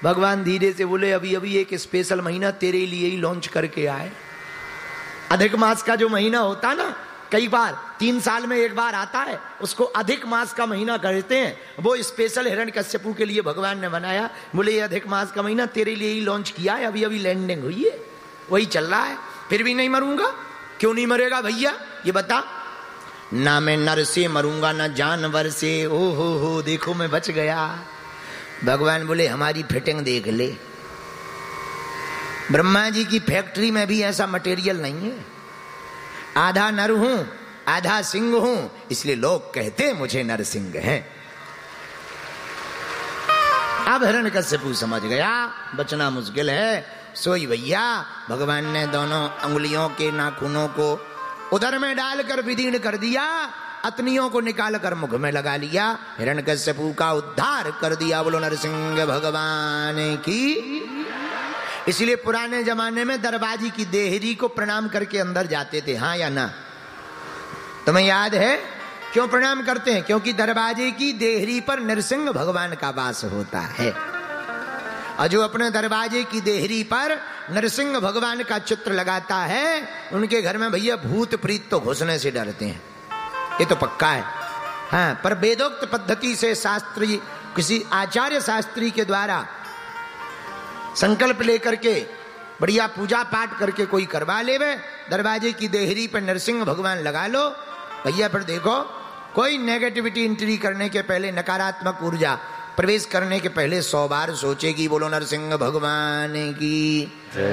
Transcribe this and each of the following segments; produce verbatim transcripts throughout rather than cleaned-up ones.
भगवान धीरे से बोले अभी अभी एक स्पेशल महीना तेरे लिए ही लॉन्च करके आए। अधिक मास का जो महीना होता ना, कई बार तीन साल में एक बार आता है, उसको अधिक मास का महीना कहते हैं। वो स्पेशल हिरण्यकश्यप के लिए भगवान ने बनाया। बोले ये अधिक मास का महीना तेरे लिए ही लॉन्च किया है, अभी अभी लैंडिंग हुई है, वही चल रहा है। फिर भी नहीं मरूंगा। क्यों नहीं मरेगा भैया ये बता। ना मैं नर से मरूंगा ना जानवर से। ओ हो हो देखो मैं बच गया। भगवान बोले हमारी फिटिंग देख ले, ब्रह्मा जी की फैक्ट्री में भी ऐसा मटेरियल नहीं है। आधा नर हूं आधा सिंह हूं, इसलिए लोग कहते हैं मुझे नरसिंह है। अब हिरण्यकश्यप समझ गया बचना मुश्किल है। सोई भैया भगवान ने दोनों अंगुलियों के नाखूनों को उधर में डालकर विदीर्ण कर दिया, अतनियों को निकाल कर मुख में लगा लिया, हिरण्यकश्यप का उद्धार कर दिया। बोलो नरसिंह भगवान की। इसलिए पुराने जमाने में दरबाजी की देहरी को प्रणाम करके अंदर जाते थे, हाँ या ना? तुम्हें याद है क्यों प्रणाम करते हैं? क्योंकि दरवाजे की देहरी पर नरसिंह भगवान का वास होता है। और जो अपने दरवाजे की देहरी पर नरसिंह भगवान का चित्र लगाता है, उनके घर में भैया भूत प्रीत तो घुसने से डरते हैं, ये तो पक्का है। हाँ, पर वेदोक्त पद्धति से शास्त्री, किसी आचार्य शास्त्री के द्वारा संकल्प लेकर के बढ़िया पूजा पाठ करके कोई करवा लेवे, दरवाजे की देहरी पर नरसिंह भगवान लगा लो भैया, फिर देखो कोई नेगेटिविटी एंट्री करने के पहले, नकारात्मक ऊर्जा प्रवेश करने के पहले सौ बार सोचेगी। बोलो नरसिंह भगवान की।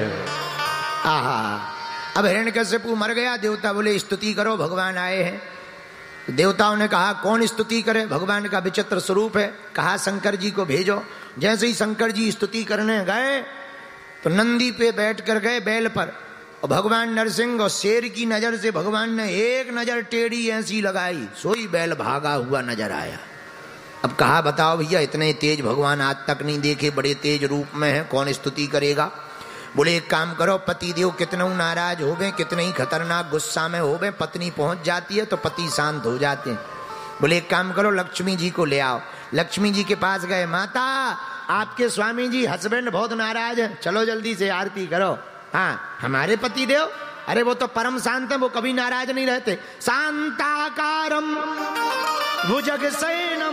आहा, अब हिरण्यकश्यप मर गया। देवता बोले स्तुति करो, भगवान आए हैं। देवताओं ने कहा कौन स्तुति करे, भगवान का विचित्र स्वरूप है। कहा शंकर जी को भेजो। जैसे ही शंकर जी स्तुति करने गए तो नंदी पे बैठ कर गए बैल पर, और भगवान नरसिंह और शेर की नजर से भगवान ने एक नजर टेढ़ी ऐसी लगाई, सोई बैल भागा हुआ नजर आया। अब कहा बताओ भैया इतने तेज भगवान आज तक नहीं देखे, बड़े तेज रूप में है, कौन स्तुति करेगा? बोले एक काम करो, पति देव कितने नाराज होवे, कितने ही खतरनाक गुस्सा में होवे, पत्नी पहुंच जाती है तो पति शांत हो जाते हैं। बोले एक काम करो लक्ष्मी जी को ले आओ। लक्ष्मी जी के पास गए, माता आपके स्वामी जी हस्बैंड बहुत नाराज है, चलो जल्दी से आरती करो। हाँ, हमारे पति देव, अरे वो तो परम शांत है, वो कभी नाराज नहीं रहते। शांताकारम भुजगशयनम,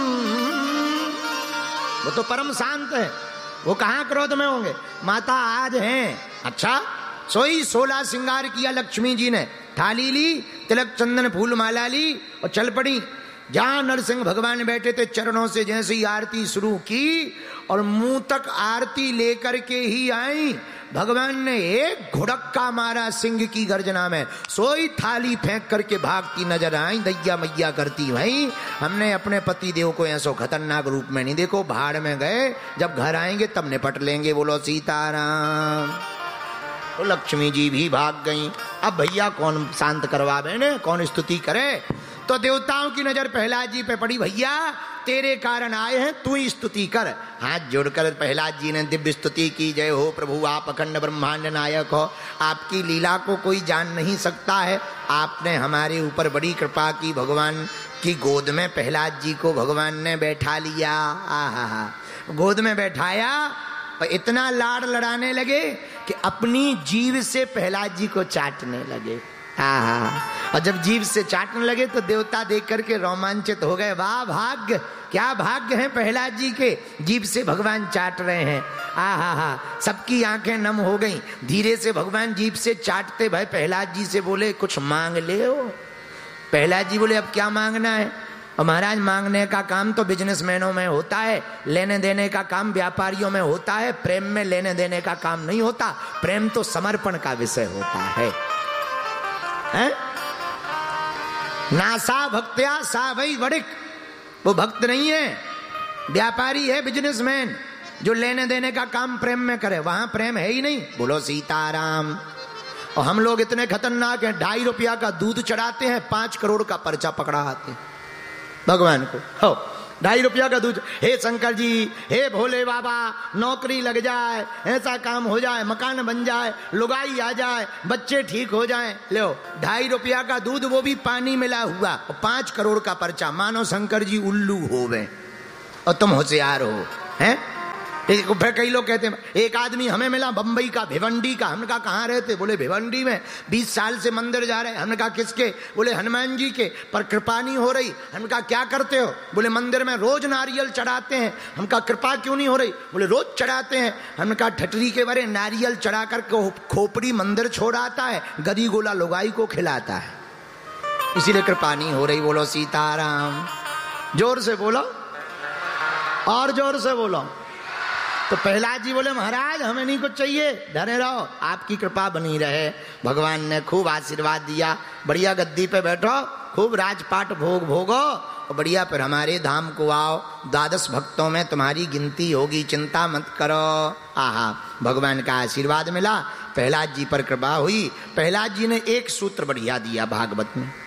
वो तो परम शांत है, वो कहाँ क्रोध में होंगे। माता आज हैं। अच्छा, सोई सोलह श्रृंगार किया लक्ष्मी जी ने, थाली ली, तिलक चंदन फूल माला ली और चल पड़ी। जहां नरसिंह भगवान बैठे थे चरणों से जैसे ही आरती शुरू की और मुंह तक आरती लेकर के ही आई, भगवान ने एक घुड़क्का मारा सिंह की गर्जना में, सोई थाली फेंक करके भागती नजर आई। दैया मैया करती भाई हमने अपने पति देव को ऐसो खतरनाक रूप में नहीं देखो, भाड़ में गए, जब घर आएंगे तब निपट लेंगे। बोलो सीताराम। तो लक्ष्मी जी भी भाग गई। अब भैया कौन शांत करवावे ने, कौन स्तुति करे? तो देवताओं की नजर प्रहलाद जी पे पड़ी। भैया तेरे कारण आए हैं, तू ही स्तुति कर। हाथ जोड़कर प्रहलाद जी ने दिव्य स्तुति की। जय हो प्रभु, आप अखंड ब्रह्मांड नायक हो, आपकी लीला को कोई जान नहीं सकता है। आपने हमारे ऊपर बड़ी कृपा की। भगवान की गोद में प्रहलाद जी को भगवान ने बैठा लिया। आहा, गोद में बैठाया और इतना लाड़ लड़ाने लगे कि अपनी जीभ से प्रहलाद जी को चाटने लगे। आहा, और जब जीभ से चाटने लगे तो देवता देख करके रोमांचित हो गए। वाह भाग्य, क्या भाग्य है प्रहलाद जी के, जीभ से भगवान चाट रहे हैं। आहा हा, सबकी आंखें नम हो गईं। धीरे से भगवान जीभ से चाटते भाई प्रहलाद जी से बोले कुछ मांग ले हो। प्रहलाद जी बोले अब क्या मांगना है? और महाराज मांगने का काम तो बिजनेसमैनों में होता है, लेने देने का काम व्यापारियों में होता है, प्रेम में लेने देने का काम नहीं होता। प्रेम तो समर्पण का विषय होता है, है? नासा भक्त्या सा वही वड़िक, वो भक्त नहीं है, व्यापारी है, बिजनेसमैन, जो लेने देने का काम प्रेम में करे। वहां प्रेम है ही नहीं। बोलो सीताराम। और हम लोग इतने खतरनाक हैं, ढाई रुपया का दूध चढ़ाते हैं, पांच करोड़ का पर्चा पकड़ा आते हैं भगवान को। हो, ढाई रुपया का दूध, हे शंकर जी, हे भोले बाबा, नौकरी लग जाए, ऐसा काम हो जाए, मकान बन जाए, लुगाई आ जाए, बच्चे ठीक हो जाए। लो ढाई रुपया का दूध, वो भी पानी मिला हुआ, और पांच करोड़ का पर्चा। मानो शंकर जी उल्लू हो गए और तुम होशियार हो, हैं? एक फिर कई लोग कहते हैं, एक आदमी हमें मिला बंबई का, भिवंडी का। हमने कहा कहाँ रहते? बोले भिवंडी में, बीस साल से मंदिर जा रहे हैं। हमने कहा किसके? बोले हनुमान जी के, पर कृपा नहीं हो रही। हमने कहा क्या करते हो? बोले मंदिर में रोज नारियल चढ़ाते हैं। हम कहा कृपा क्यों नहीं हो रही? बोले रोज चढ़ाते हैं। हमने कहा ठटरी के बारे नारियल चढ़ा कर खोपड़ी मंदिर छोड़ आता है, गदी गोला लुगाई को खिलाता है, इसीलिए कृपा नहीं हो रही। बोलो सीताराम, जोर से बोलो, और जोर से बोलो। तो प्रहलाद जी बोले महाराज हमें नहीं कुछ चाहिए, डरे रहो, आपकी कृपा बनी रहे। भगवान ने खूब आशीर्वाद दिया, बढ़िया गद्दी पे बैठो, खूब राजपाट भोग भोगो और बढ़िया फिर हमारे धाम को आओ। द्वादश भक्तों में तुम्हारी गिनती होगी, चिंता मत करो। आहा, भगवान का आशीर्वाद मिला, प्रहलाद जी पर कृपा हुई। प्रहलाद जी ने एक सूत्र बढ़िया दिया भागवत में,